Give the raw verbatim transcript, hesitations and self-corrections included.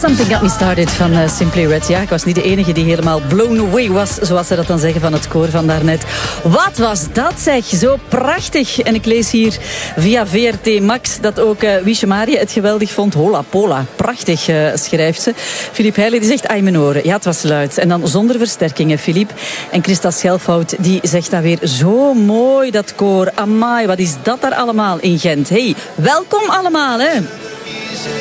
Something Got Me Started van uh, Simply Red. Ja, ik was niet de enige die helemaal blown away was, zoals ze dat dan zeggen van het koor van daarnet. Wat was dat zeg, zo prachtig. En ik lees hier via V R T Max dat ook uh, Wiesje Maria het geweldig vond. Hola pola, prachtig uh, schrijft ze. Philippe Heijlen die zegt, ai mijn oren. Ja, het was luid. En dan zonder versterkingen, Philippe. En Christa Schelfhout die zegt dat weer zo mooi, dat koor. Amai, wat is dat daar allemaal in Gent. Hey, welkom allemaal hè.